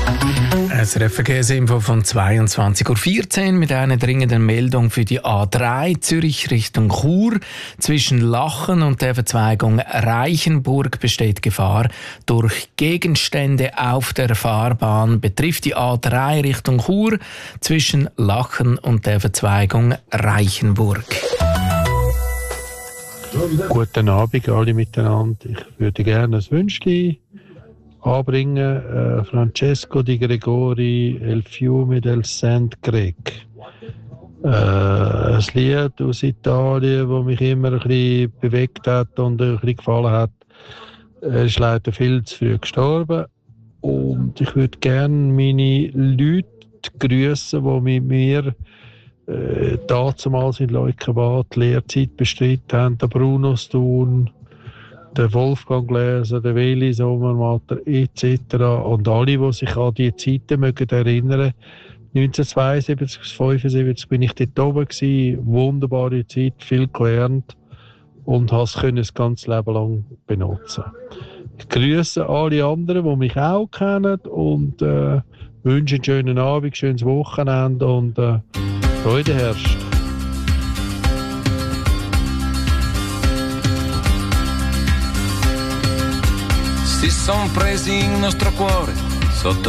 SRF Verkehrsinfo von 22:14 Uhr mit einer dringenden Meldung für die A3 Zürich Richtung Chur. Zwischen Lachen und der Verzweigung Reichenburg besteht Gefahr durch Gegenstände auf der Fahrbahn. Betrifft die A3 Richtung Chur zwischen Lachen und der Verzweigung Reichenburg. Guten Abend alle miteinander. Ich würde gerne ein Wünschli anbringen. Francesco Di Gregori, El Fiume del Saint Greg. Ein Lied aus Italien, das mich immer ein bisschen bewegt hat und ein bisschen gefallen hat. Er ist leider viel zu früh gestorben. Und ich würde gerne meine Leute grüßen, die mit mir damals in Leukenbad die Lehrzeit bestritten haben. Der Bruno Sturm, der Wolfgang Gläser, der Weli Sommermatter etc. Und alle, die sich an diese Zeiten mögen erinnern. 1972 bis 1975 bin ich dort oben gewesen. Wunderbare Zeit, viel gelernt und habe es das ganze Leben lang benutzen. Ich grüße alle anderen, die mich auch kennen und wünsche einen schönen Abend, schönes Wochenende und Freude herrscht. Si son presi il nostro cuore sotto